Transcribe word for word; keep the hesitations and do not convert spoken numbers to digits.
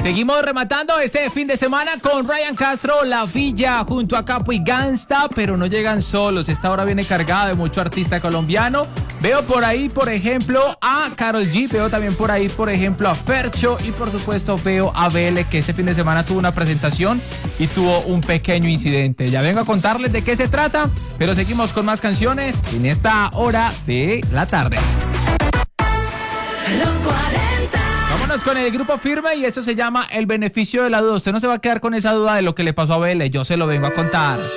Seguimos rematando este fin de semana con Ryan Castro, La Villa, junto a Capo y Gangsta, pero no llegan solos. Esta hora viene cargada de mucho artista colombiano. Veo por ahí, por ejemplo, a Karol G, veo también por ahí, por ejemplo, a Fercho y por supuesto veo a Vele, que este fin de semana tuvo una presentación y tuvo un pequeño incidente. Ya vengo a contarles de qué se trata, pero seguimos con más canciones en esta hora de la tarde. Los cuarenta. Vámonos con el grupo Firme y eso se llama El Beneficio de la Duda. Usted no se va a quedar con esa duda de lo que le pasó a Vele, yo se lo vengo a contar.